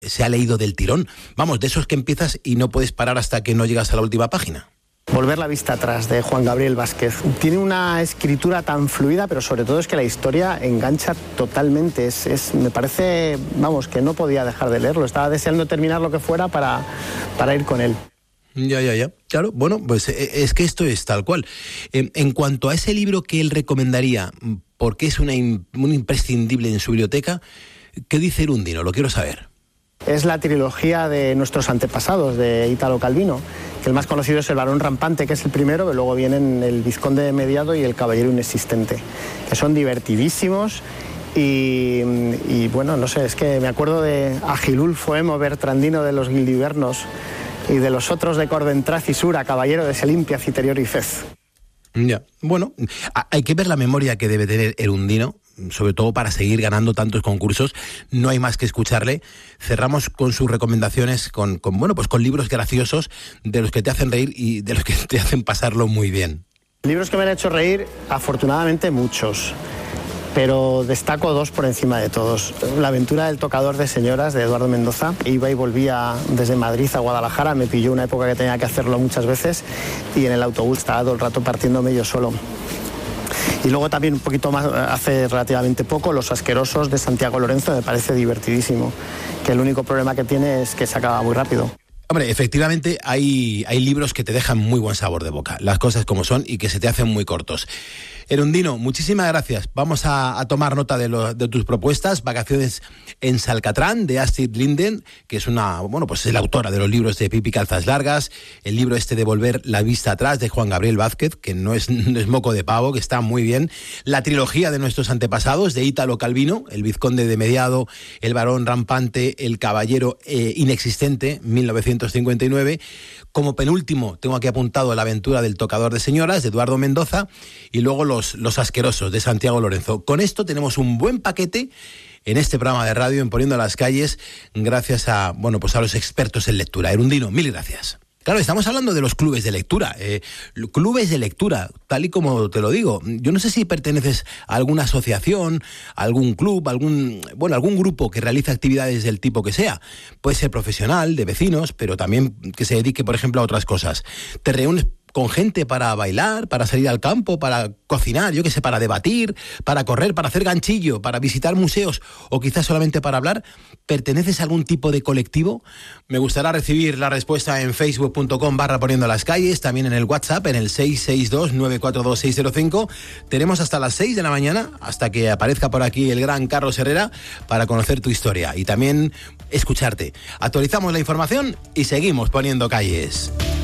se ha leído del tirón. Vamos, de esos que empiezas y no puedes parar hasta que no llegas a la última página. Volver la vista atrás, de Juan Gabriel Vázquez. Tiene una escritura tan fluida, pero sobre todo es que la historia engancha totalmente. Me parece, vamos, que no podía dejar de leerlo. Estaba deseando terminar lo que fuera para ir con él. Ya. Claro, bueno, pues es que esto es tal cual. En cuanto a ese libro que él recomendaría, porque es un imprescindible en su biblioteca, ¿qué dice Erundino? Lo quiero saber. Es la trilogía de nuestros antepasados, de Italo Calvino, que el más conocido es El Barón Rampante, que es el primero, pero luego vienen El Vizconde de Mediado y El Caballero Inexistente, que son divertidísimos y bueno, no sé, es que me acuerdo de Agilul Foemo Bertrandino de los Gildivernos y de los otros de Cordentraz y Sura, Caballero de Selimpia, Citerior y Fez. Ya, bueno, hay que ver la memoria que debe tener Erundino, sobre todo para seguir ganando tantos concursos. No hay más que escucharle. Cerramos con sus recomendaciones con libros graciosos, de los que te hacen reír y de los que te hacen pasarlo muy bien. Libros que me han hecho reír, afortunadamente muchos, pero destaco dos por encima de todos. La aventura del tocador de señoras, de Eduardo Mendoza. Iba y volvía desde Madrid a Guadalajara, me pilló una época que tenía que hacerlo muchas veces y en el autobús estaba todo el rato partiéndome yo solo. Y luego también un poquito más, hace relativamente poco, Los asquerosos, de Santiago Lorenzo, me parece divertidísimo, que el único problema que tiene es que se acaba muy rápido. Hombre, efectivamente hay libros que te dejan muy buen sabor de boca, las cosas como son, y que se te hacen muy cortos. Erundino, muchísimas gracias. Vamos a tomar nota de tus propuestas. Vacaciones en Salcatrán, de Astrid Lindgren, que es es la autora de los libros de Pipi Calzas Largas, el libro de Volver la vista atrás, de Juan Gabriel Vázquez, que no es moco de pavo, que está muy bien. La trilogía de nuestros antepasados, de Italo Calvino, El Vizconde de Mediado, El Barón Rampante, El Caballero Inexistente, 1959. Como penúltimo, tengo aquí apuntado La aventura del tocador de señoras, de Eduardo Mendoza, y luego Los asquerosos, de Santiago Lorenzo. Con esto tenemos un buen paquete en este programa de radio, en Poniendo las Calles, gracias a los expertos en lectura. Erundino, mil gracias. Claro, estamos hablando de los clubes de lectura. Clubes de lectura, tal y como te lo digo. Yo no sé si perteneces a alguna asociación, a algún club, algún grupo que realiza actividades del tipo que sea. Puede ser profesional, de vecinos, pero también que se dedique, por ejemplo, a otras cosas. Te reúnes con gente para bailar, para salir al campo, para cocinar, para debatir, para correr, para hacer ganchillo, para visitar museos o quizás solamente para hablar. ¿Perteneces a algún tipo de colectivo? Me gustaría recibir la respuesta en facebook.com/Poniendo las Calles, también en el WhatsApp, en el 662-942-605. Tenemos hasta las 6 de la mañana, hasta que aparezca por aquí el gran Carlos Herrera, para conocer tu historia y también escucharte. Actualizamos la información y seguimos poniendo calles.